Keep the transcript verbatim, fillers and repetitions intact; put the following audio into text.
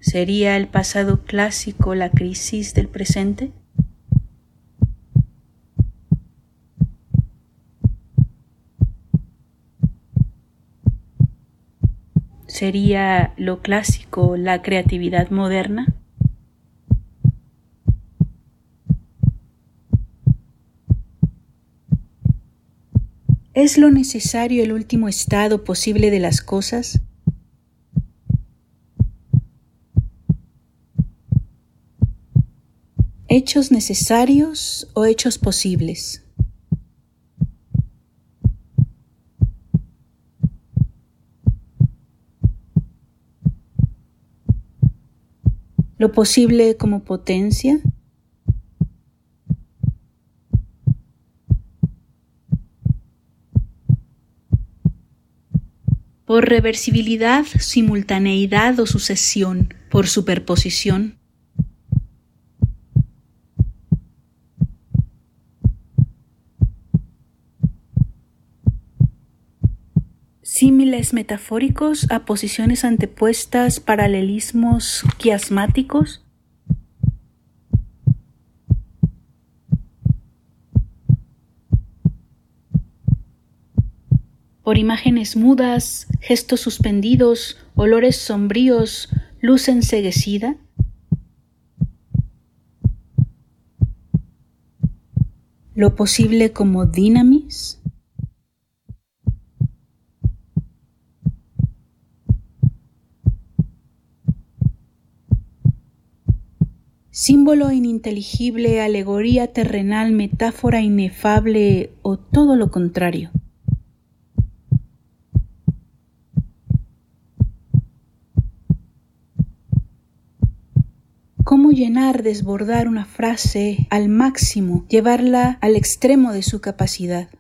¿Sería el pasado clásico la crisis del presente? ¿Sería lo clásico la creatividad moderna? ¿Es lo necesario el último estado posible de las cosas? ¿Hechos necesarios o hechos posibles? ¿Lo posible como potencia? ¿Por reversibilidad, simultaneidad o sucesión? ¿Por superposición? ¿Símiles metafóricos a posiciones antepuestas, paralelismos quiasmáticos? Por imágenes mudas, gestos suspendidos, olores sombríos, luz enceguecida. ¿Lo posible como dinamis? Símbolo ininteligible, alegoría terrenal, metáfora inefable o todo lo contrario. ¿Cómo llenar, desbordar una frase al máximo, llevarla al extremo de su capacidad?